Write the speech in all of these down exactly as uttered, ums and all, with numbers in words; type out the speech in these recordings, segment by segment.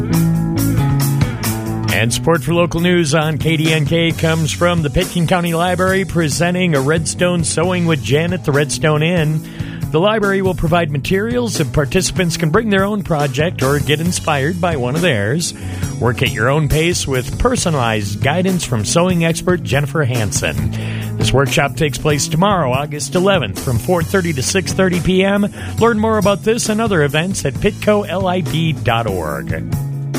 And support for local news on K D N K comes from the Pitkin County Library, presenting a Redstone Sewing with Janet, the Redstone Inn. The library will provide materials and participants can bring their own project or get inspired by one of theirs. Work at your own pace with personalized guidance from sewing expert Jennifer Hansen. This workshop takes place tomorrow, August eleventh, from four thirty to six thirty p.m. Learn more about this and other events at pitco lib dot org.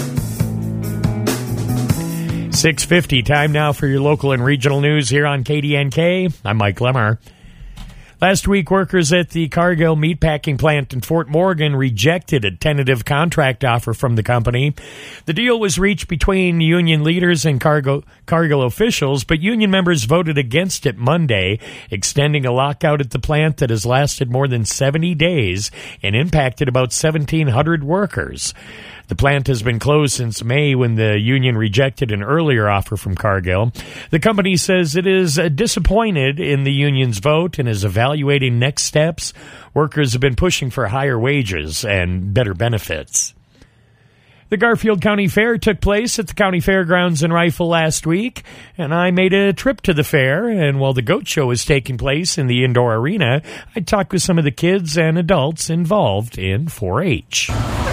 six fifty, time now for your local and regional news here on K D N K. I'm Mike Lemmer. Last week, workers at the Cargill meatpacking plant in Fort Morgan rejected a tentative contract offer from the company. The deal was reached between union leaders and Cargill, Cargill officials, but union members voted against it Monday, extending a lockout at the plant that has lasted more than seventy days and impacted about seventeen hundred workers. The plant has been closed since May when the union rejected an earlier offer from Cargill. The company says it is disappointed in the union's vote and is evaluating next steps. Workers have been pushing for higher wages and better benefits. The Garfield County Fair took place at the county fairgrounds in Rifle last week, and I made a trip to the fair. And while the goat show was taking place in the indoor arena, I talked with some of the kids and adults involved in four H.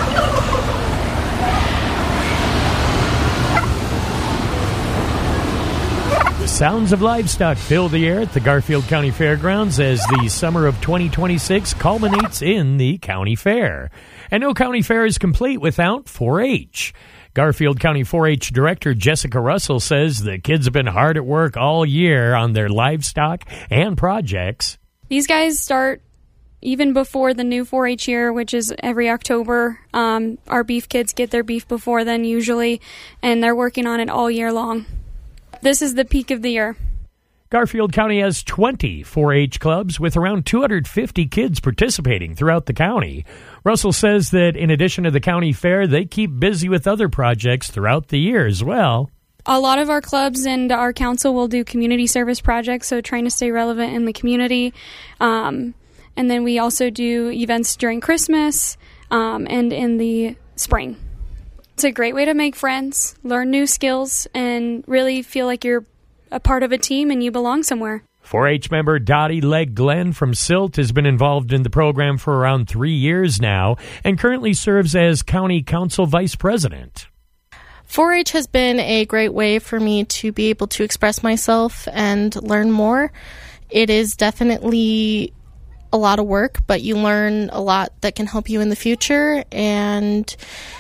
Sounds of livestock fill the air at the Garfield County Fairgrounds as the summer of twenty twenty-six culminates in the county fair. And no county fair is complete without four H. Garfield County four H Director Jessica Russell says the kids have been hard at work all year on their livestock and projects. These guys start even before the new four H year, which is every October. Um, our beef kids get their beef before then usually, and they're working on it all year long. This is the peak of the year. Garfield County has twenty four H clubs with around two hundred fifty kids participating throughout the county. Russell says that in addition to the county fair, they keep busy with other projects throughout the year as well. A lot of our clubs and our council will do community service projects, so trying to stay relevant in the community. Um, and then we also do events during Christmas um, and in the spring. It's a great way to make friends, learn new skills, and really feel like you're a part of a team and you belong somewhere. four H member Dottie Legg Glenn from Silt has been involved in the program for around three years now and currently serves as County Council Vice President. four H has been a great way for me to be able to express myself and learn more. It is definitely a lot of work, but you learn a lot that can help you in the future, and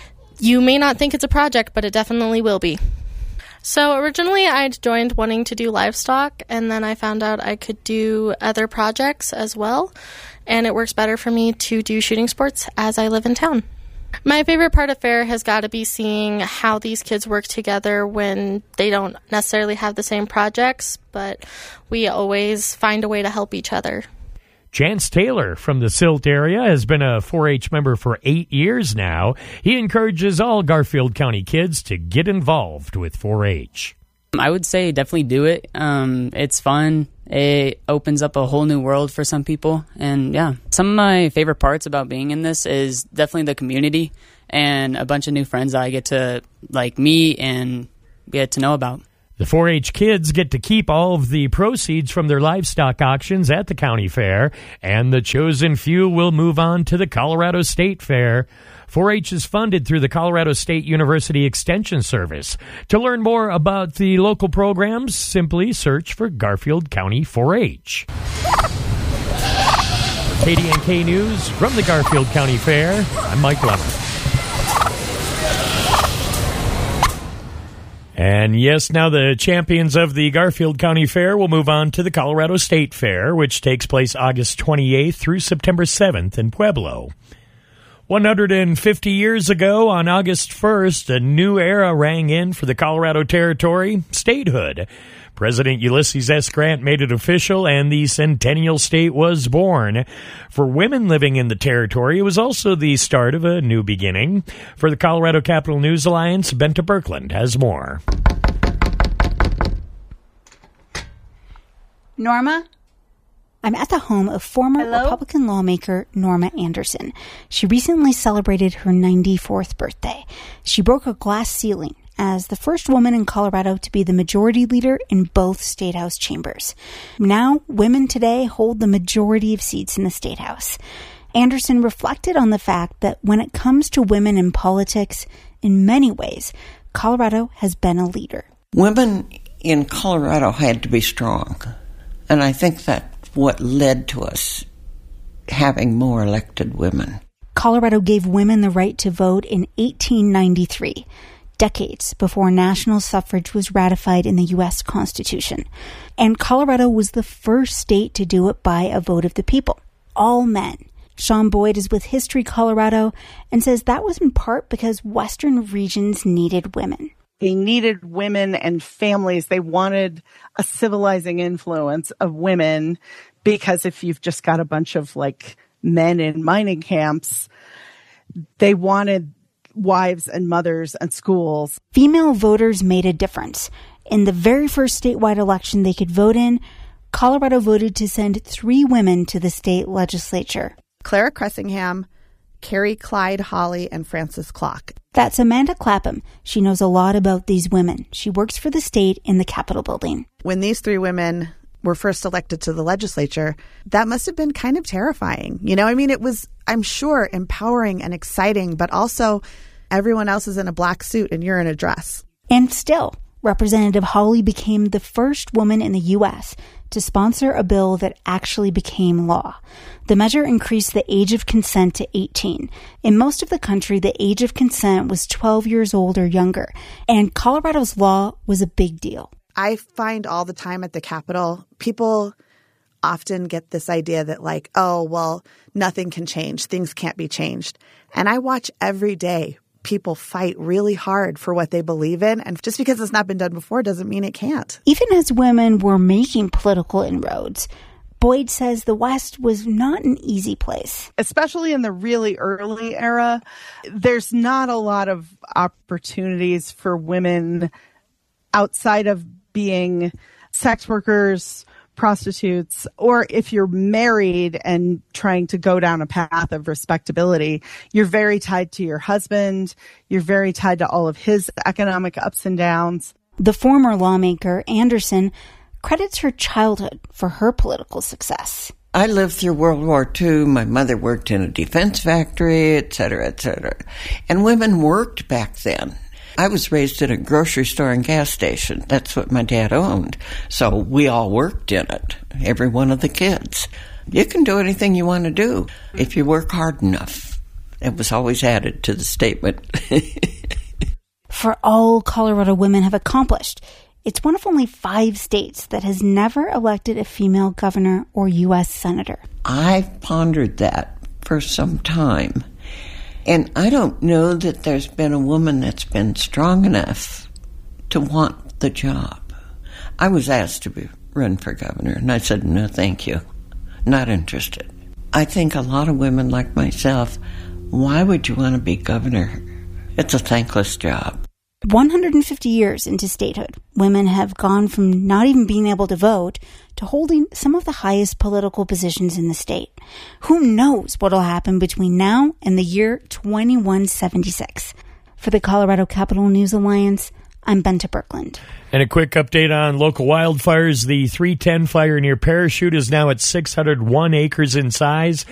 you may not think it's a project, but it definitely will be. So originally I joined wanting to do livestock, and then I found out I could do other projects as well, and it works better for me to do shooting sports as I live in town. My favorite part of fair has got to be seeing how these kids work together when they don't necessarily have the same projects, but we always find a way to help each other. Chance Taylor from the Silt area has been a four H member for eight years now. He encourages all Garfield County kids to get involved with four H. I would say definitely do it. Um, it's fun. It opens up a whole new world for some people. And yeah, some of my favorite parts about being in this is definitely the community and a bunch of new friends that I get to like meet and get to know about. The four H kids get to keep all of the proceeds from their livestock auctions at the county fair, and the chosen few will move on to the Colorado State Fair. four H is funded through the Colorado State University Extension Service. To learn more about the local programs, simply search for Garfield County four H. K D N K News from the Garfield County Fair, I'm Mike Lemmer. And yes, now the champions of the Garfield County Fair will move on to the Colorado State Fair, which takes place August twenty-eighth through September seventh in Pueblo. one hundred fifty years ago, on August first, a new era rang in for the Colorado Territory, statehood. President Ulysses S. Grant made it official, and the Centennial State was born. For women living in the territory, it was also the start of a new beginning. For the Colorado Capital News Alliance, Benta Birkeland has more. Norma, I'm at the home of former Hello? Republican lawmaker Norma Anderson. She recently celebrated her ninety-fourth birthday. She broke a glass ceiling as the first woman in Colorado to be the majority leader in both state house chambers. Now, women today hold the majority of seats in the state house. Anderson reflected on the fact that when it comes to women in politics, in many ways, Colorado has been a leader. Women in Colorado had to be strong, and I think that's what led to us having more elected women. Colorado gave women the right to vote in eighteen ninety-three, decades before national suffrage was ratified in the U S Constitution. And Colorado was the first state to do it by a vote of the people, all men. Sean Boyd is with History Colorado and says that was in part because Western regions needed women. They needed women and families. They wanted a civilizing influence of women, because if you've just got a bunch of like men in mining camps, they wanted wives and mothers and schools. Female voters made a difference. In the very first statewide election they could vote in, Colorado voted to send three women to the state legislature. Clara Cressingham, Carrie Clyde Hawley, and Frances Clock. That's Amanda Clapham. She knows a lot about these women. She works for the state in the Capitol building. When these three women were first elected to the legislature, that must have been kind of terrifying. You know, I mean, it was, I'm sure, empowering and exciting, but also everyone else is in a black suit and you're in a dress. And still, Representative Hawley became the first woman in the U S to sponsor a bill that actually became law. The measure increased the age of consent to eighteen. In most of the country, the age of consent was twelve years old or younger, and Colorado's law was a big deal. I find all the time at the Capitol, people often get this idea that like, oh, well, nothing can change. Things can't be changed. And I watch every day people fight really hard for what they believe in. And just because it's not been done before doesn't mean it can't. Even as women were making political inroads, Boyd says the West was not an easy place. Especially in the really early era, there's not a lot of opportunities for women outside of being sex workers, prostitutes, or if you're married and trying to go down a path of respectability, you're very tied to your husband. You're very tied to all of his economic ups and downs. The former lawmaker, Anderson, credits her childhood for her political success. I lived through World War Two. My mother worked in a defense factory, et cetera, et cetera. And women worked back then. I was raised in a grocery store and gas station. That's what my dad owned. So we all worked in it, every one of the kids. You can do anything you want to do if you work hard enough. It was always added to the statement. For all Colorado women have accomplished, it's one of only five states that has never elected a female governor or U S senator. I've pondered that for some time. And I don't know that there's been a woman that's been strong enough to want the job. I was asked to be, run for governor, and I said, no, thank you. Not interested. I think a lot of women like myself, why would you want to be governor? It's a thankless job. one hundred fifty years into statehood, women have gone from not even being able to vote to holding some of the highest political positions in the state. Who knows what will happen between now and the year twenty-one seventy-six? For the Colorado Capitol News Alliance, I'm Benta Birkeland. And a quick update on local wildfires. The three ten fire near Parachute is now at six hundred one acres in size.